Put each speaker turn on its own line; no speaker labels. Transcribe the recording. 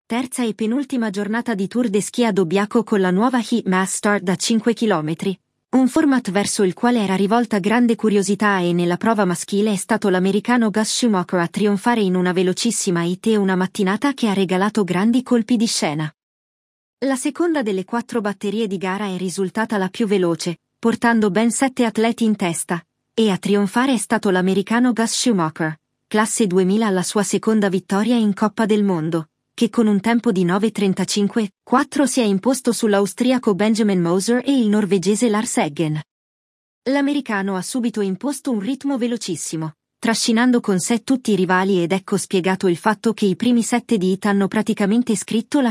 Terza e penultima giornata di Tour de Ski a Dobbiaco con la nuova Heat Mass Start da 5 km. Un format verso il quale era rivolta grande curiosità e nella prova maschile è stato l'americano Gus Schumacher a trionfare in una velocissima hit e una mattinata che ha regalato grandi colpi di scena. La seconda delle 4 batterie di gara è risultata la più veloce, portando ben 7 atleti in testa, e a trionfare è stato l'americano Gus Schumacher, classe 2000 alla sua seconda vittoria in Coppa del Mondo, che con un tempo di 9:35,4 si è imposto sull'austriaco Benjamin Moser e il norvegese Lars Eggen. L'americano ha subito imposto un ritmo velocissimo, trascinando con sé tutti i rivali ed ecco spiegato il fatto che i primi 7 di hit hanno praticamente scritto la